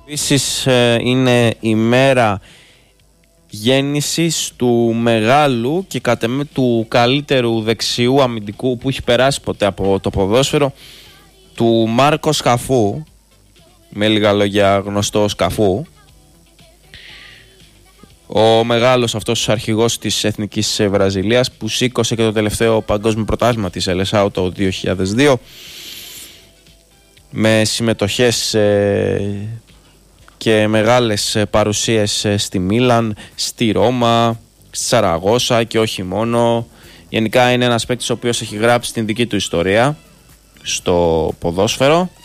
Επίσης είναι η μέρα γέννησης του μεγάλου και κατ' εμέ του καλύτερου δεξιού αμυντικού που έχει περάσει ποτέ από το ποδόσφαιρο, του Μάρκο Σκαφού, με λίγα λόγια γνωστό Σκαφού. Ο μεγάλος αυτός αρχηγός της Εθνικής Βραζιλίας που σήκωσε και το τελευταίο παγκόσμιο πρωτάθλημα της Σελεσάου το 2002 με συμμετοχές και μεγάλες παρουσίες στη Μίλαν, στη Ρώμα, στη Σαραγώσα και όχι μόνο. Γενικά είναι ένας παίκτης ο οποίος έχει γράψει την δική του ιστορία στο ποδόσφαιρο.